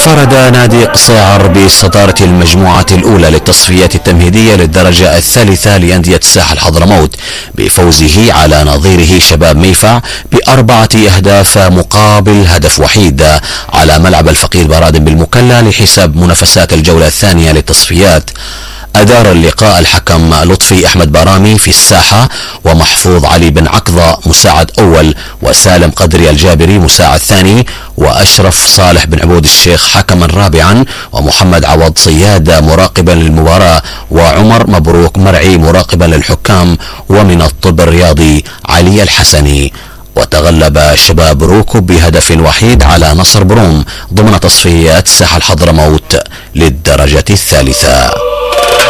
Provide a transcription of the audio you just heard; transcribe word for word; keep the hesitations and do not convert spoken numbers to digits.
انفرد نادي قصيعر بصدارة المجموعة الأولى للتصفيات التمهيدية للدرجة الثالثة لأندية الساحل حضرموت بفوزه على نظيره شباب ميفع بأربعة أهداف مقابل هدف وحيد على ملعب الفقيد برادن بالمكلا لحساب منافسات الجولة الثانية للتصفيات. أدار اللقاء الحكم لطفي أحمد برامي في الساحة، ومحفوظ علي بن عقضة مساعد أول، وسالم قدري الجابري مساعد ثاني، وأشرف صالح بن عبود الشيخ حكما رابعا، ومحمد عوض صياد مراقبا للمباراة، وعمر مبروك مرعي مراقبا للحكام، ومن الطب الرياضي علي الحسني. وتغلب شباب روكو بهدف وحيد على نصر بروم ضمن تصفيات ساحل حضرموت للدرجة الثالثة.